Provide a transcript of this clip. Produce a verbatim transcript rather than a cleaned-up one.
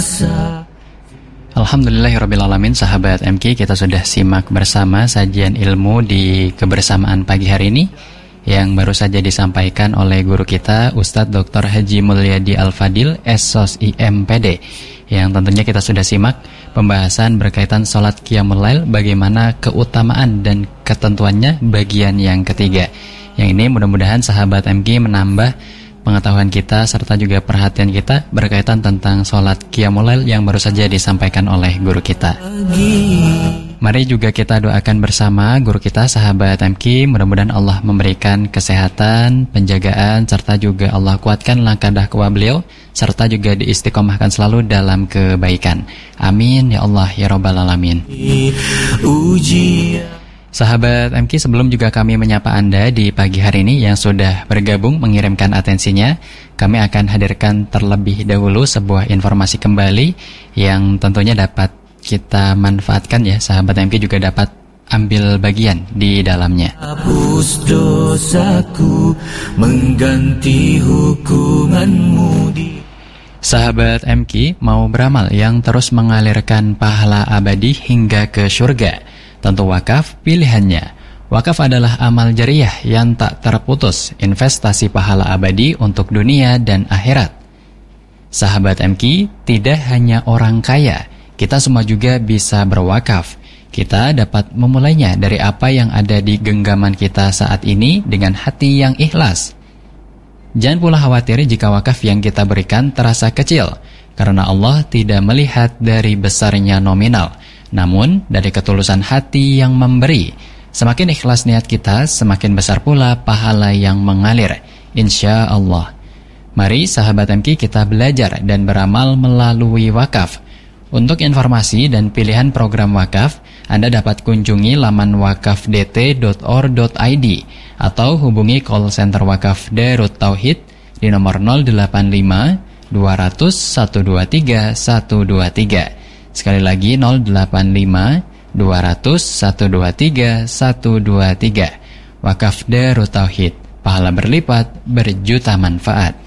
asa. Alhamdulillahirrabbilalamin, sahabat M K, kita sudah simak bersama sajian ilmu di kebersamaan pagi hari ini yang baru saja disampaikan oleh guru kita Ustadz Doktor Haji Mulyadi Al-Fadil, S O S I M P D, yang tentunya kita sudah simak pembahasan berkaitan sholat qiyamul lail, bagaimana keutamaan dan ketentuannya bagian yang ketiga. Yang ini mudah-mudahan sahabat M K menambah pengetahuan kita serta juga perhatian kita berkaitan tentang sholat qiyamul lail yang baru saja disampaikan oleh guru kita. Mari juga kita doakan bersama guru kita, sahabat M K, mudah-mudahan Allah memberikan kesehatan, penjagaan, serta juga Allah kuatkan langkah dakwah beliau, serta juga diistiqomahkan selalu dalam kebaikan. Amin ya Allah ya Rabbal Alamin. Sahabat M K, sebelum juga kami menyapa Anda di pagi hari ini yang sudah bergabung mengirimkan atensinya, kami akan hadirkan terlebih dahulu sebuah informasi kembali yang tentunya dapat kita manfaatkan ya, sahabat M K juga dapat ambil bagian di dalamnya. Hapus dosaku, mengganti hukumanmu di... Sahabat M K, mau beramal yang terus mengalirkan pahala abadi hingga ke surga? Tentu wakaf pilihannya. Wakaf adalah amal jariah yang tak terputus, investasi pahala abadi untuk dunia dan akhirat. Sahabat M K, tidak hanya orang kaya, kita semua juga bisa berwakaf. Kita dapat memulainya dari apa yang ada di genggaman kita saat ini dengan hati yang ikhlas. Jangan pula khawatir jika wakaf yang kita berikan terasa kecil, karena Allah tidak melihat dari besarnya nominal, namun dari ketulusan hati yang memberi. Semakin ikhlas niat kita, semakin besar pula pahala yang mengalir, insya Allah. Mari sahabat M K, kita belajar dan beramal melalui wakaf. Untuk informasi dan pilihan program wakaf, Anda dapat kunjungi laman wakaf d t dot or dot i d atau hubungi call center wakaf Darut Tauhid di nomor nol delapan lima dua nol nol satu dua tiga satu dua tiga. Sekali lagi nol delapan lima dua nol nol satu dua tiga satu dua tiga. Wakaf Darut Tauhid, pahala berlipat, berjuta manfaat.